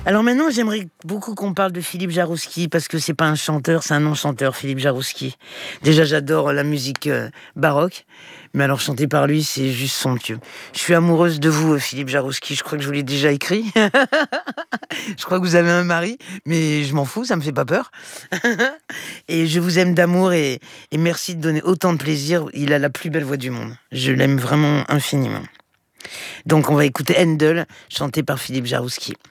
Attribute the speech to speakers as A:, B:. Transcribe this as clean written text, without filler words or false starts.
A: Alors maintenant, j'aimerais beaucoup qu'on parle de Philippe Jarouski, parce que c'est pas un chanteur, c'est un non-chanteur, Philippe Jarouski. Déjà, j'adore la musique baroque, mais alors chanter par lui, c'est juste somptueux. Je suis amoureuse de vous, Philippe Jarouski, je crois que je vous l'ai déjà écrit. Je crois que vous avez un mari, mais je m'en fous, ça me fait pas peur. Et je vous aime d'amour et merci de donner autant de plaisir. Il a la plus belle voix du monde. Je l'aime vraiment infiniment. Donc on va écouter Handel, chanté par Philippe Jarouski.